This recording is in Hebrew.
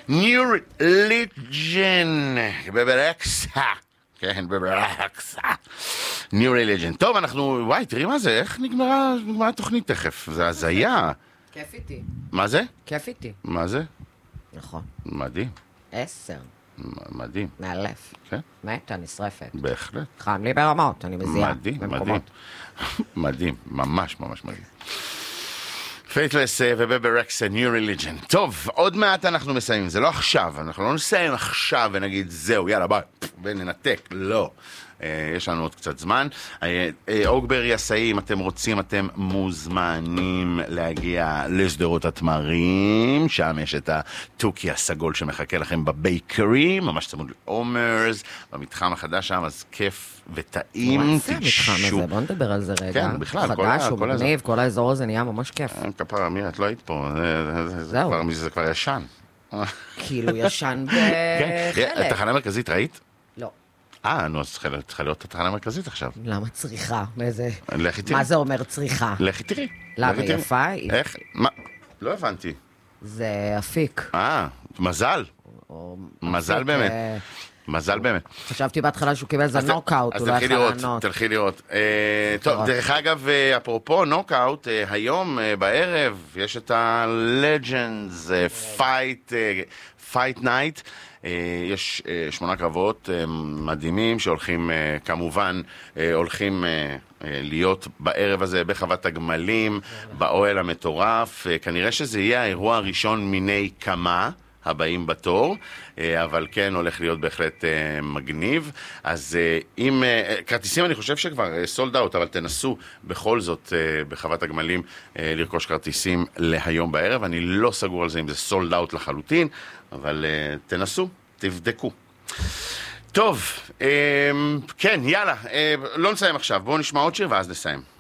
New Religion, בברקסה. כן, בברקסה. New Religion. טוב, אנחנו, וואי, תראי מה זה, איך נגמרה התוכנית תכף? זה הזיה. כיף איתי. מה זה? כיף איתי. מה זה? נכון. מדהים. 10. מדהים. מאלף. כן. מתה, נשרפת. בהחלט. חם לי ברמות, אני מזיעה. מדהים, מדהים. מדהים, ממש ממש מדהים. פייטלס ובברקסה, New Religion. טוב, עוד מעט אנחנו מסיימים, זה לא עכשיו, אנחנו לא נסיים עכשיו ונגיד זהו, יאללה ביי, וננתק, לא. יש לנו עוד קצת זמן. אוגברי הסאי, אם אתם רוצים, אתם מוזמנים להגיע לשדרות התמרים, שם יש את הטוקי הסגול שמחכה לכם בבייקרי, ממש צמוד לעומרס, במתחם החדש שם, אז כיף וטעים. מה זה המתחם הזה? בוא נדבר על זה רגע. כן, בכלל, חדש, הוא מגניב, כל האזור הזה נהיה ממש כיף. כפרה, מירה, את לא היית פה, זה כבר ישן. כאילו ישן בחלק. התחנה המרכזית, ראית? לא. נו, אז צריכה להיות התחנה המרכזית עכשיו. למה צריכה? לכי תראי. מה זה אומר צריכה? לכי תראי. למה יפה? איך? מה? לא הבנתי. זה אפיק. מזל. מזל באמת. מזל באמת. חשבתי בהתחלה שהוא קיבל איזה נוקאוט, הוא לא יכול לענות. תלכי לראות. טוב, דרך אגב, אפרופו נוקאוט, היום בערב יש את ה-Legends Fight Night. יש 8 קרבות מדהימים שהולכים, כמובן, הולכים להיות בערב הזה בחוות הגמלים, באוהל המטורף. כנראה שזה יהיה האירוע הראשון מיני כמה הבאים בתור, אבל כן הולך להיות בהחלט מגניב. אז אם כרטיסים אני חושב שכבר סולד אאוט, אבל תנסו בכל זאת בחוות הגמלים לרכוש כרטיסים להיום בערב. אני לא סגור על זה אם זה סולד אאוט לחלוטין, אבל תנסו, תבדקו. טוב, כן, יאללה, לא נסיים עכשיו, בואו נשמע עוד שיר ואז נסיים.